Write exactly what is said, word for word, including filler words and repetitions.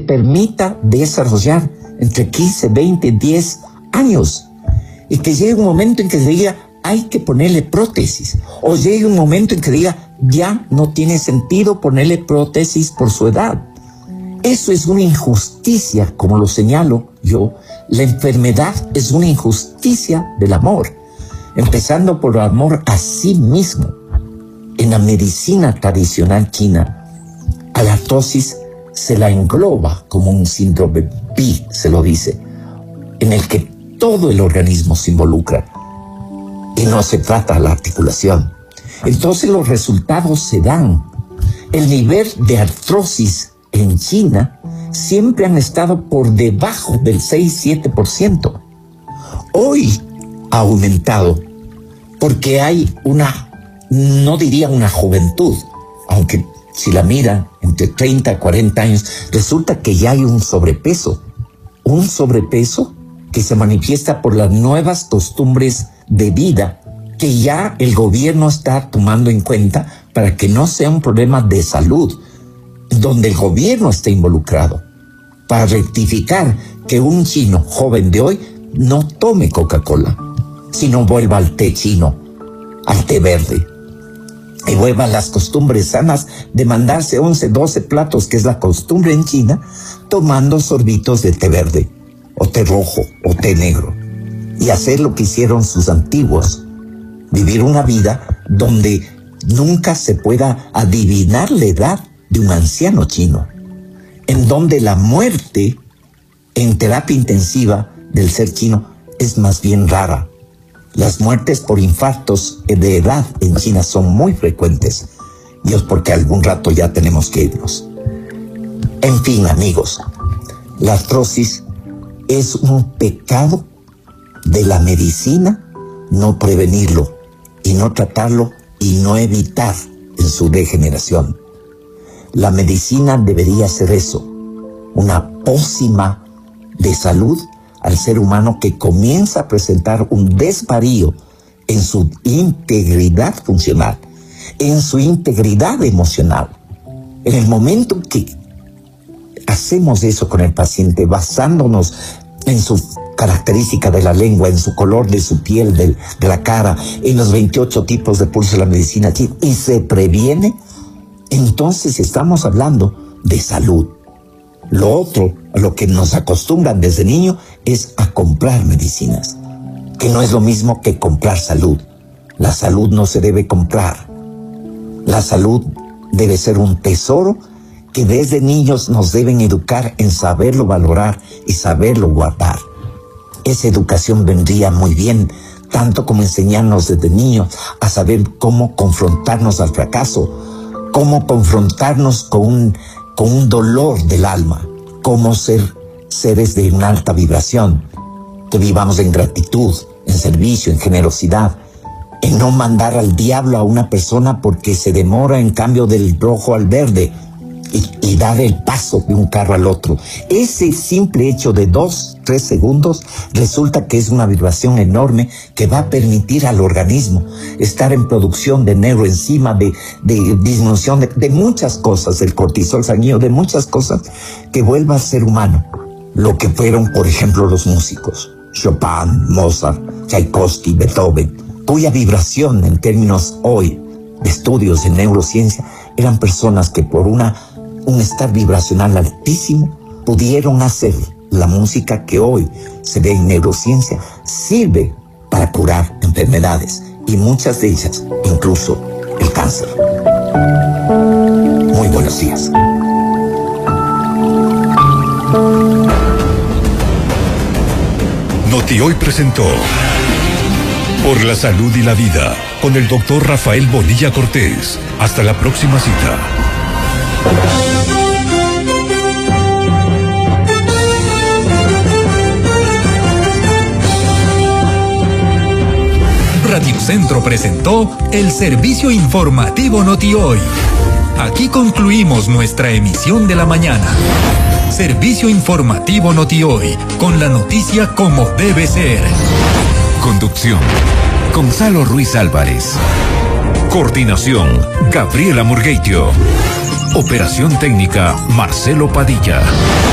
permita desarrollar entre quince, veinte, diez años. Y que llegue un momento en que se diga, hay que ponerle prótesis. O llegue un momento en que diga, ya no tiene sentido ponerle prótesis por su edad. Eso es una injusticia, como lo señalo yo. La enfermedad es una injusticia del amor, empezando por el amor a sí mismo. En la medicina tradicional china, a la artrosis se la engloba como un síndrome B, se lo dice, en el que todo el organismo se involucra y no se trata la articulación. Entonces los resultados se dan. El nivel de artrosis en China siempre han estado por debajo del seis a siete por ciento. Hoy ha aumentado porque hay una, no diría una juventud, aunque si la mira entre treinta a cuarenta años, resulta que ya hay un sobrepeso. Un sobrepeso que se manifiesta por las nuevas costumbres de vida que ya el gobierno está tomando en cuenta para que no sea un problema de salud, donde el gobierno está involucrado, para rectificar que un chino joven de hoy no tome Coca-Cola, sino vuelva al té chino, al té verde, y vuelva a las costumbres sanas de mandarse once, doce platos, que es la costumbre en China, tomando sorbitos de té verde, o té rojo, o té negro, y hacer lo que hicieron sus antiguos, vivir una vida donde nunca se pueda adivinar la edad de un anciano chino, en donde la muerte en terapia intensiva del ser chino es más bien rara. Las muertes por infartos de edad en China son muy frecuentes, y es porque algún rato ya tenemos que irnos. En fin, amigos, la artrosis es un pecado de la medicina no prevenirlo y no tratarlo y no evitar en su degeneración. La medicina debería ser eso, una pócima de salud al ser humano que comienza a presentar un desvarío en su integridad funcional, en su integridad emocional. En el momento que hacemos eso con el paciente, basándonos en su característica de la lengua, en su color de su piel, de, de la cara, en los veintiocho tipos de pulso de la medicina china, y se previene, entonces estamos hablando de salud. Lo otro, a lo que nos acostumbran desde niño, es a comprar medicinas, que no es lo mismo que comprar salud. La salud no se debe comprar. La salud debe ser un tesoro que desde niños nos deben educar en saberlo valorar y saberlo guardar. Esa educación vendría muy bien, tanto como enseñarnos desde niños a saber cómo confrontarnos al fracaso, cómo confrontarnos con un, con un dolor del alma, cómo ser seres de una alta vibración, que vivamos en gratitud, en servicio, en generosidad, en no mandar al diablo a una persona porque se demora en cambio del rojo al verde, y, y dar el paso de un carro al otro. Ese simple hecho de dos, tres segundos resulta que es una vibración enorme que va a permitir al organismo estar en producción de neuroenzima, de, de disminución de, de muchas cosas, del cortisol sanguíneo, de muchas cosas, que vuelva a ser humano lo que fueron, por ejemplo, los músicos, Chopin, Mozart, Tchaikovsky, Beethoven, cuya vibración en términos hoy de estudios en neurociencia eran personas que por una un estar vibracional altísimo pudieron hacer la música que hoy se ve en neurociencia, sirve para curar enfermedades, y muchas de ellas, incluso el cáncer. Muy buenos días. Noti Hoy presentó Por la Salud y la Vida con el doctor Rafael Bonilla Cortés. Hasta la próxima cita. Radio Centro presentó el servicio informativo Noti Hoy. Aquí concluimos nuestra emisión de la mañana. Servicio informativo Noti Hoy, con la noticia como debe ser. Conducción: Gonzalo Ruiz Álvarez. Coordinación: Gabriela Murgueitio. Operación técnica: Marcelo Padilla.